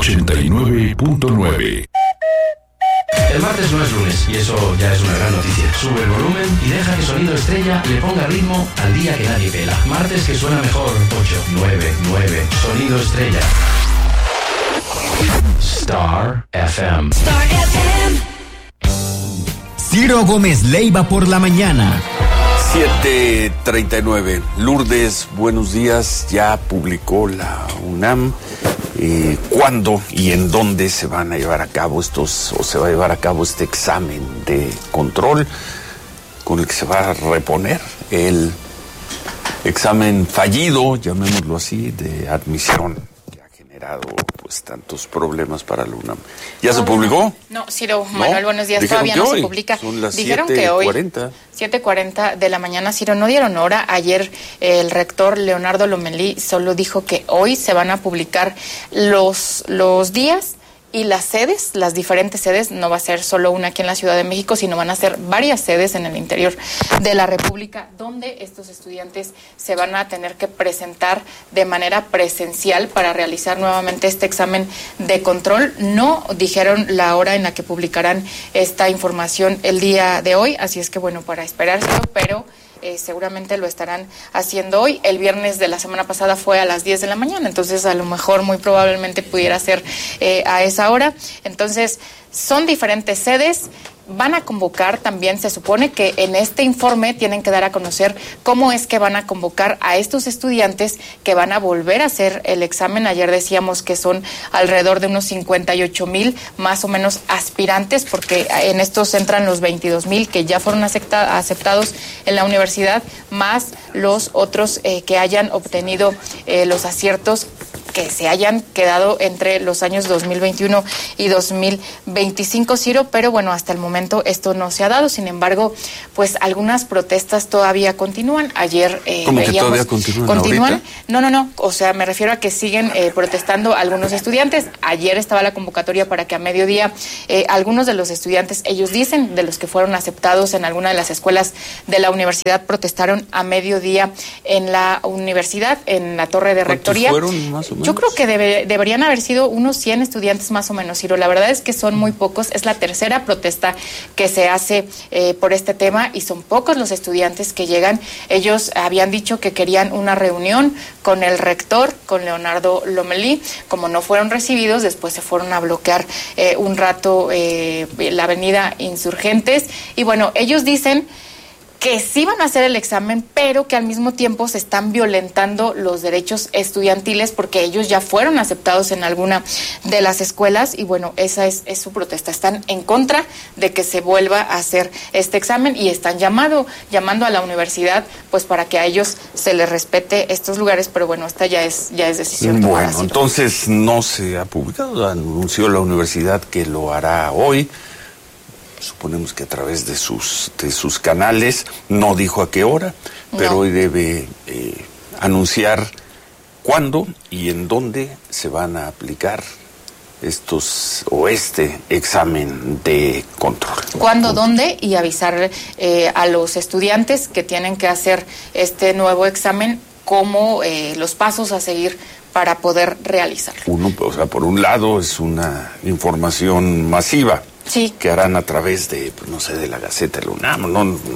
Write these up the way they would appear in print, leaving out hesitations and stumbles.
89.9. El martes no es lunes y eso ya es una gran noticia. Sube el volumen y deja que Sonido Estrella le ponga ritmo al día que nadie pela. Martes que suena mejor. 8, 9, 9. Sonido Estrella. Star FM. Star FM. Ciro Gómez Leiva por la mañana. 7:39. Lourdes, buenos días. Ya publicó la UNAM cuándo y en dónde se van a llevar a cabo se va a llevar a cabo este examen de control con el que se va a reponer el examen fallido, llamémoslo así, de admisión que ha generado pues tantos problemas para la UNAM. ¿Ya se publicó? No, Ciro, Manuel, buenos días. Todavía no se publica. Son las Dijeron que hoy 7:40 de la mañana, Ciro, no dieron hora. Ayer el rector Leonardo Lomelí solo dijo que hoy se van a publicar los días y las sedes, las diferentes sedes. No va a ser solo una aquí en la Ciudad de México, sino van a ser varias sedes en el interior de la República, donde estos estudiantes se van a tener que presentar de manera presencial para realizar nuevamente este examen de control. No dijeron la hora en la que publicarán esta información el día de hoy, así es que bueno, para esperárselo, pero seguramente lo estarán haciendo hoy. El viernes de la semana pasada fue a las 10 de la mañana, entonces a lo mejor muy probablemente pudiera ser a esa hora. Entonces son diferentes sedes. Van a convocar también, se supone que en este informe tienen que dar a conocer cómo es que van a convocar a estos estudiantes que van a volver a hacer el examen. Ayer decíamos que son alrededor de unos 58,000 más o menos aspirantes, porque en estos entran los 22,000 que ya fueron aceptados en la universidad, más los otros que hayan obtenido los aciertos que se hayan quedado entre los años 2021 y 2025, Ciro, pero bueno, hasta el momento esto no se ha dado. Sin embargo, pues algunas protestas todavía continúan. Ayer ¿Cómo que todavía continúan? No, o sea, me refiero a que siguen protestando algunos estudiantes. Ayer estaba la convocatoria para que a mediodía algunos de los estudiantes, ellos dicen, de los que fueron aceptados en alguna de las escuelas de la universidad, protestaron a mediodía en la universidad, en la torre de rectoría. ¿Fueron más o menos? Yo creo que deberían haber sido unos 100 estudiantes más o menos, Ciro. La verdad es que son muy pocos. Es la tercera protesta que se hace por este tema y son pocos los estudiantes que llegan. Ellos habían dicho que querían una reunión con el rector, con Leonardo Lomelí. Como no fueron recibidos, después se fueron a bloquear un rato la avenida Insurgentes. Y bueno, ellos dicen que sí van a hacer el examen, pero que al mismo tiempo se están violentando los derechos estudiantiles porque ellos ya fueron aceptados en alguna de las escuelas y bueno, esa es su protesta. Están en contra de que se vuelva a hacer este examen y están llamando a la universidad pues para que a ellos se les respete estos lugares, pero bueno, esta ya es decisión tomada. Bueno, entonces no se ha publicado, anunció la universidad que lo hará hoy. Suponemos que a través de sus canales, no dijo a qué hora, pero hoy debe anunciar cuándo y en dónde se van a aplicar este examen de control. ¿Cuándo, dónde? Y avisar a los estudiantes que tienen que hacer este nuevo examen, cómo los pasos a seguir para poder realizarlo. Por un lado es una información masiva. Sí. Que harán a través de, de la Gaceta de la UNAM,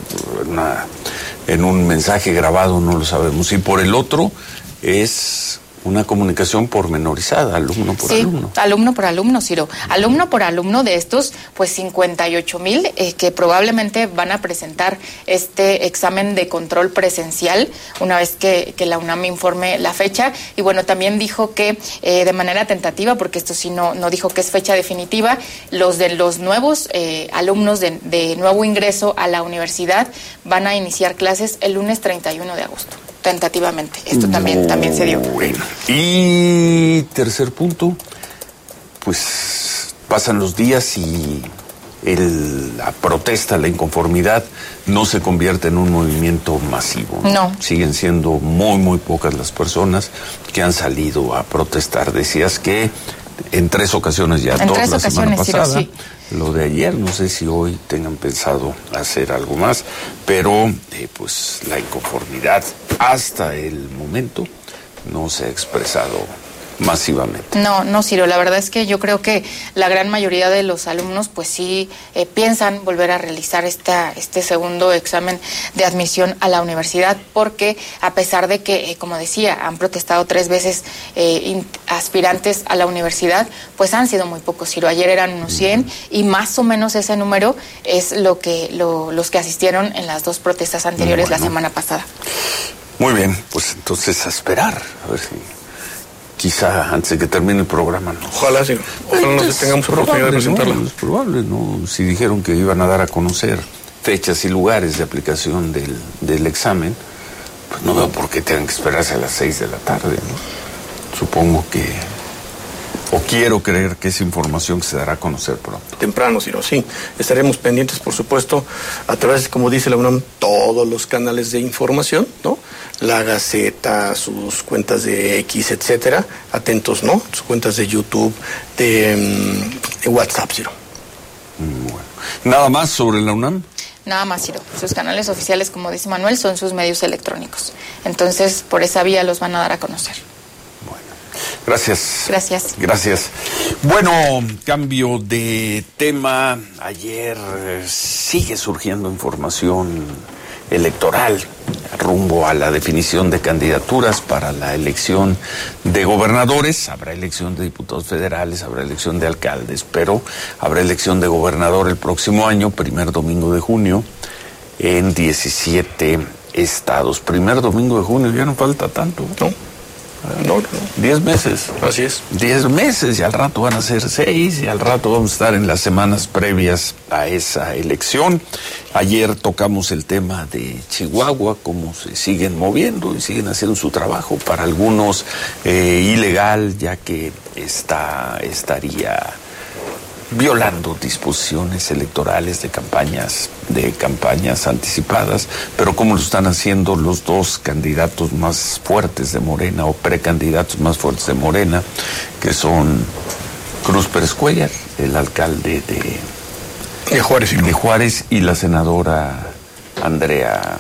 en un mensaje grabado, no lo sabemos. Y por el otro es una comunicación pormenorizada, alumno por alumno. Alumno por alumno, Ciro. Alumno por alumno de estos, 58,000 que probablemente van a presentar este examen de control presencial una vez que la UNAM informe la fecha. Y bueno, también dijo que de manera tentativa, porque esto sí no dijo que es fecha definitiva, los nuevos alumnos de nuevo ingreso a la universidad van a iniciar clases el lunes 31 de agosto. Tentativamente. Esto también se dio. Bueno. Y tercer punto, pues pasan los días y la protesta, la inconformidad no se convierte en un movimiento masivo. No. Siguen siendo muy, muy pocas las personas que han salido a protestar. Decías que en 3 ocasiones ya, dos la semana pasada. Sí. Lo de ayer, no sé si hoy tengan pensado hacer algo más, pero pues la inconformidad hasta el momento no se ha expresado masivamente. No, Ciro, la verdad es que yo creo que la gran mayoría de los alumnos pues sí piensan volver a realizar este segundo examen de admisión a la universidad, porque a pesar de que, como decía, han protestado 3 veces aspirantes a la universidad, pues han sido muy pocos, Ciro. Ayer eran unos 100 y más o menos ese número es los que asistieron en las 2 protestas anteriores la semana pasada. Muy bien, pues entonces a esperar, a ver si quizá antes de que termine el programa, ¿no? Ojalá nos tengamos oportunidad de presentarla. No, es probable, ¿no? Si dijeron que iban a dar a conocer fechas y lugares de aplicación del examen, pues no veo por qué tengan que esperarse a las 6 de la tarde, ¿no? Supongo que, o quiero creer que esa información se dará a conocer pronto. Temprano, Ciro, sí. Estaremos pendientes, por supuesto, a través, como dice la UNAM, todos los canales de información, ¿no? La Gaceta, sus cuentas de X, etcétera. Atentos, ¿no? Sus cuentas de YouTube, de WhatsApp, Ciro. Bueno. ¿Nada más sobre la UNAM? Nada más, Ciro. Sus canales oficiales, como dice Manuel, son sus medios electrónicos. Entonces, por esa vía los van a dar a conocer. Gracias. Gracias. Bueno, cambio de tema. Ayer sigue surgiendo información electoral rumbo a la definición de candidaturas para la elección de gobernadores. Habrá elección de diputados federales, habrá elección de alcaldes, pero habrá elección de gobernador el próximo año, primer domingo de junio, en 17 estados. Primer domingo de junio, ya no falta tanto. No. 10 meses. Así es. 10 meses, y al rato van a ser 6, y al rato vamos a estar en las semanas previas a esa elección. Ayer tocamos el tema de Chihuahua, cómo se siguen moviendo y siguen haciendo su trabajo, para algunos ilegal, ya que estaría violando disposiciones electorales de campañas anticipadas, pero como lo están haciendo los 2 candidatos más fuertes de Morena, o precandidatos más fuertes de Morena, que son Cruz Pérez Cuellar, el alcalde de Juárez, y la senadora Andrea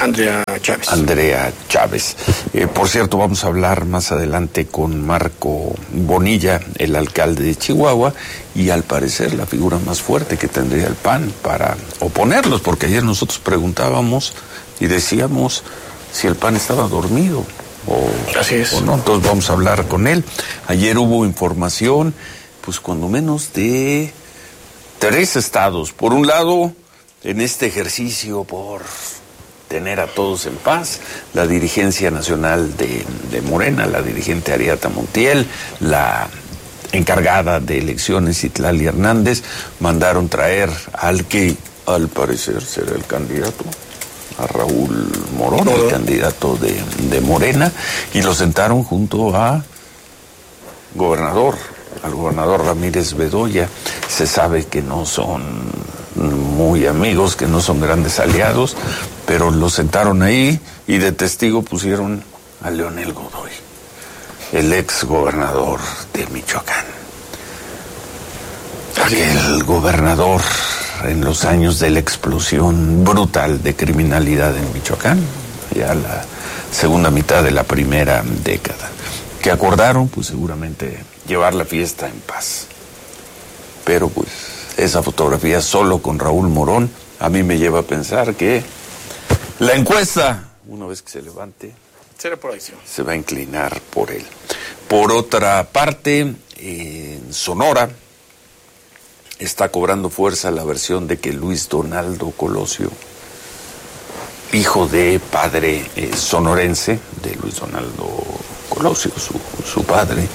Chávez. Por cierto, vamos a hablar más adelante con Marco Bonilla, el alcalde de Chihuahua, y al parecer la figura más fuerte que tendría el PAN para oponerlos, porque ayer nosotros preguntábamos y decíamos si el PAN estaba dormido Así es. o no. Entonces vamos a hablar con él. Ayer hubo información, pues cuando menos de 3 estados. Por un lado, en este ejercicio por tener a todos en paz, la dirigencia nacional de Morena, la dirigente Ariadna Montiel, la encargada de elecciones Citlali Hernández, mandaron traer al que al parecer será el candidato, a Raúl Morón, el candidato de Morena, y lo sentaron junto al gobernador Ramírez Bedoya. Se sabe que no son muy amigos, que no son grandes aliados, pero lo sentaron ahí y de testigo pusieron a Leonel Godoy, el ex gobernador de Michoacán. Aquel gobernador en los años de la explosión brutal de criminalidad en Michoacán, ya la segunda mitad de la primera década, que acordaron pues seguramente llevar la fiesta en paz. Pero pues esa fotografía solo con Raúl Morón a mí me lleva a pensar que la encuesta, una vez que se levante, será por ahí, sí, se va a inclinar por él. Por otra parte, en Sonora está cobrando fuerza la versión de que Luis Donaldo Colosio, hijo de padre sonorense, de Luis Donaldo Colosio, su padre,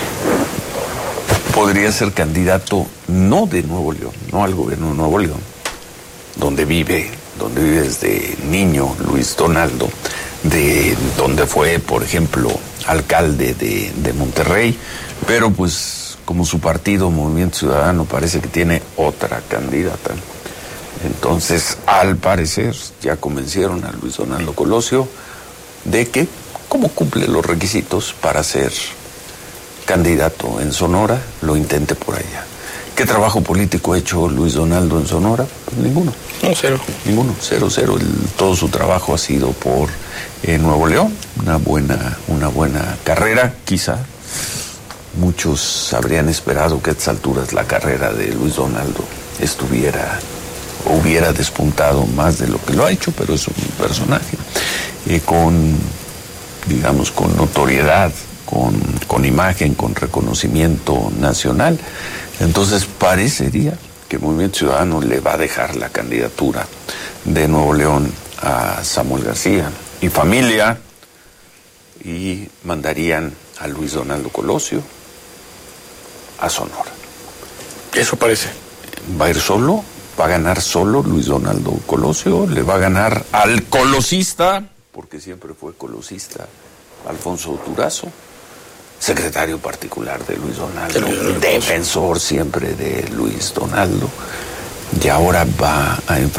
podría ser candidato no de Nuevo León, no al gobierno de Nuevo León, donde vive desde niño Luis Donaldo, de donde fue, por ejemplo, alcalde de Monterrey, pero pues como su partido, Movimiento Ciudadano, parece que tiene otra candidata. Entonces, al parecer, ya convencieron a Luis Donaldo Colosio de que, como cumple los requisitos para ser candidato en Sonora, lo intente por allá. ¿Qué trabajo político ha hecho Luis Donaldo en Sonora? Pues ninguno. No, cero. Ninguno, cero. Todo su trabajo ha sido por Nuevo León, una buena carrera, quizá. muchos habrían esperado que a estas alturas la carrera de Luis Donaldo hubiera despuntado más de lo que lo ha hecho, pero es un personaje con notoriedad, con imagen, con reconocimiento nacional. Entonces parecería que el Movimiento Ciudadano le va a dejar la candidatura de Nuevo León a Samuel García y familia, y mandarían a Luis Donaldo Colosio a Sonora. Eso parece. ¿Va a ir solo? ¿Va a ganar solo Luis Donaldo Colosio? ¿Le va a ganar al colosista, porque siempre fue colosista, Alfonso Durazo, secretario particular de Luis Donaldo, defensor siempre de Luis Donaldo, y ahora va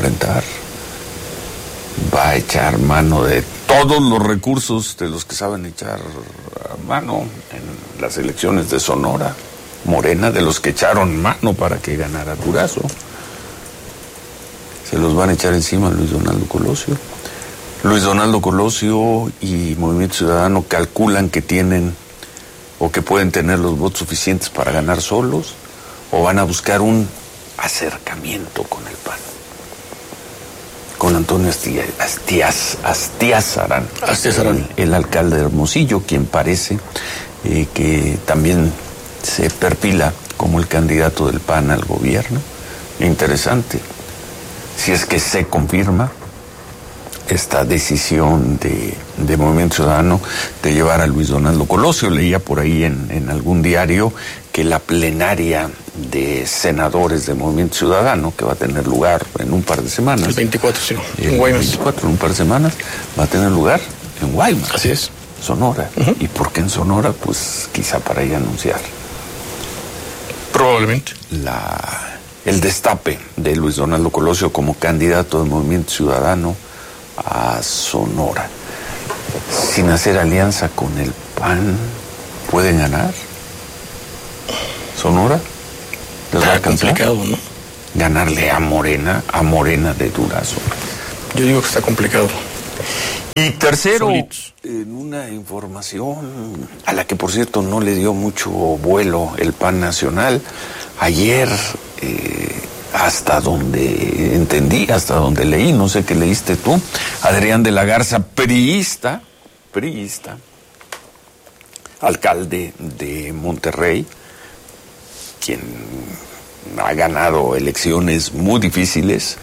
a echar mano de todos los recursos de los que saben echar mano en las elecciones de Sonora, Morena, de los que echaron mano para que ganara Durazo? Se los van a echar encima a Luis Donaldo Colosio. Luis Donaldo Colosio y Movimiento Ciudadano calculan que tienen o que pueden tener los votos suficientes para ganar solos, o van a buscar un acercamiento con el PAN, con Antonio Astiazarán, el alcalde de Hermosillo, quien parece que también se perfila como el candidato del PAN al gobierno. Interesante, si es que se confirma esta decisión de Movimiento Ciudadano de llevar a Luis Donaldo Colosio. Leía por ahí en algún diario que la plenaria de senadores de Movimiento Ciudadano, que va a tener lugar en un par de semanas. El 24, sí, en Guaymas. 24, en un par de semanas, va a tener lugar en Guaymas. Así es. Sonora. ¿Y por qué en Sonora? Pues quizá para ir a anunciar. Probablemente. El destape de Luis Donaldo Colosio como candidato del Movimiento Ciudadano a Sonora. Sin hacer alianza con el PAN, ¿pueden ganar Sonora? ¿Les va a alcanzar? Complicado, ¿no? Ganarle a Morena de Durazo. Yo digo que está complicado. Y tercero, Solitos. en una información a la que por cierto no le dio mucho vuelo el PAN nacional, ayer, hasta donde entendí, hasta donde leí, no sé qué leíste tú, Adrián de la Garza, priista, alcalde de Monterrey, quien ha ganado elecciones muy difíciles,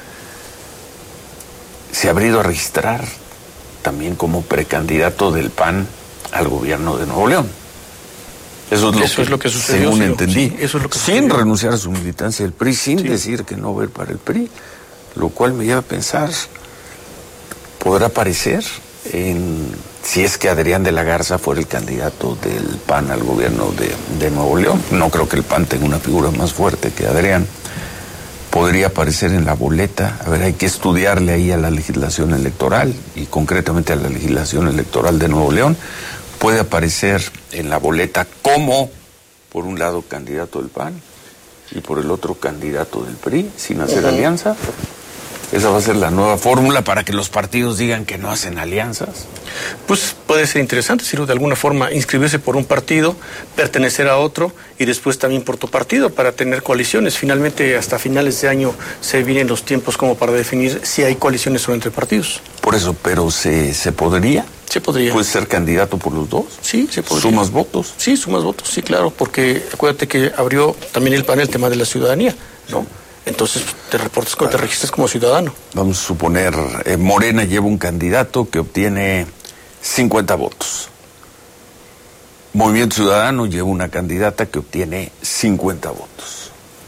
se ha ido a registrar también como precandidato del PAN al gobierno de Nuevo León. Eso es lo que sucedió, según entendí. Sí, eso es lo que sin sucedió. renunciar a su militancia del PRI, sin decir que no va a ir para el PRI, lo cual me lleva a pensar, podrá parecer, si es que Adrián de la Garza fuera el candidato del PAN al gobierno de Nuevo León. No creo que el PAN tenga una figura más fuerte que Adrián. Podría aparecer en la boleta. A ver, hay que estudiarle ahí a la legislación electoral, y concretamente a la legislación electoral de Nuevo León. Puede aparecer en la boleta como, por un lado, candidato del PAN y por el otro, candidato del PRI, sin hacer alianza. Esa va a ser la nueva fórmula para que los partidos digan que no hacen alianzas. Pues puede ser interesante, si de alguna forma inscribirse por un partido, pertenecer a otro y después también por tu partido para tener coaliciones. Finalmente, hasta finales de año se vienen los tiempos como para definir si hay coaliciones o entre partidos. Por eso, pero ¿se podría? Se podría. ¿Puedes ser candidato por los dos? Sí, se podría. ¿Sumas votos? Sí, sumas votos, sí, claro, porque acuérdate que abrió también el PAN el tema de la ciudadanía, ¿no? Entonces te registras como ciudadano. Vamos a suponer, Morena lleva un candidato que obtiene 50 votos. Movimiento Ciudadano lleva una candidata que obtiene 50 votos.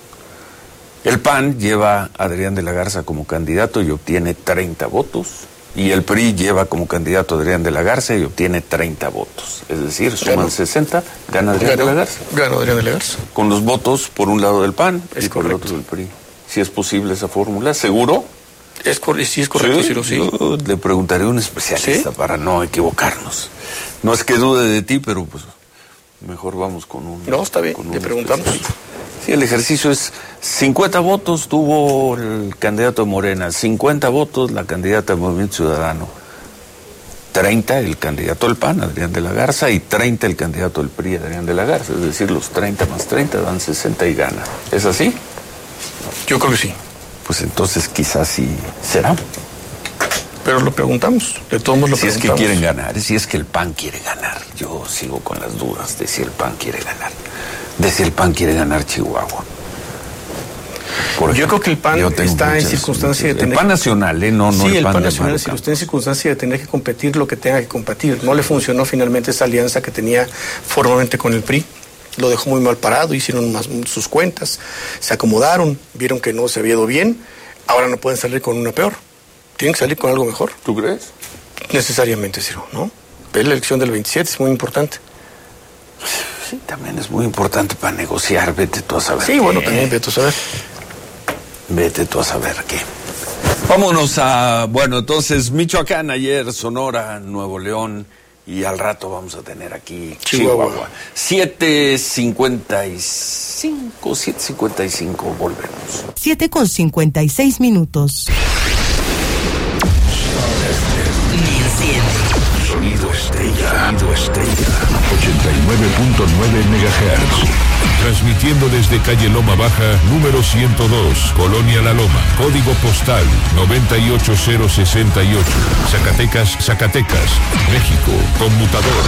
El PAN lleva a Adrián de la Garza como candidato y obtiene 30 votos. Y el PRI lleva como candidato a Adrián de la Garza y obtiene 30 votos. Es decir, suman 60, gana Adrián de la Garza. Gana Adrián de la Garza. Con los votos por un lado del PAN Es y por el correcto. otro del PRI. Si es posible esa fórmula, ¿seguro? Sí, es correcto, Ciro, sí. Yo le preguntaré a un especialista para no equivocarnos. No es que dude de ti, pero pues mejor vamos con un... No, está bien, con un le preguntamos. especialista. Sí, el ejercicio es 50 votos tuvo el candidato de Morena, 50 votos la candidata del Movimiento Ciudadano. 30 el candidato del PAN, Adrián de la Garza, y 30 el candidato del PRI, Adrián de la Garza. Es decir, los 30 más 30 dan 60 y gana. ¿Es así? Yo creo que sí. Pues entonces quizás sí será. Pero lo preguntamos, de todos modos lo preguntamos. Si es que quieren ganar, si es que el PAN quiere ganar. Yo sigo con las dudas de si el PAN quiere ganar. De si el PAN quiere ganar Chihuahua. Yo creo que el PAN está en circunstancia de tener... El PAN nacional, no sí, el PAN nacional, si está en circunstancia de tener que competir lo que tenga que competir. No le funcionó finalmente esa alianza que tenía formalmente con el PRI. Lo dejó muy mal parado, hicieron sus cuentas, se acomodaron, vieron que no se había ido bien, ahora no pueden salir con una peor. Tienen que salir con algo mejor. ¿Tú crees? Necesariamente, Ciro, ¿no? La elección del 27 es muy importante. Sí, también es muy importante para negociar, vete tú a saber. Sí, bueno, también vete tú a saber. Vete tú a saber qué. Vámonos a, entonces Michoacán ayer, Sonora, Nuevo León, y al rato vamos a tener aquí Chihuahua. 7:55, volvemos. 7:56. Sonido estrella. 89.9 MHz. Transmitiendo desde calle Loma Baja, número 102, Colonia La Loma. Código postal 98068. Zacatecas, México. Conmutador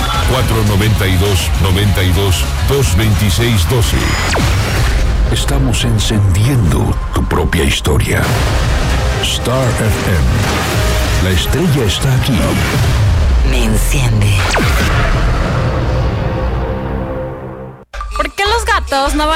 492-92-226-12. Estamos encendiendo tu propia historia. Star FM. La estrella está aquí. Me enciende. ¿Por qué los gatos no van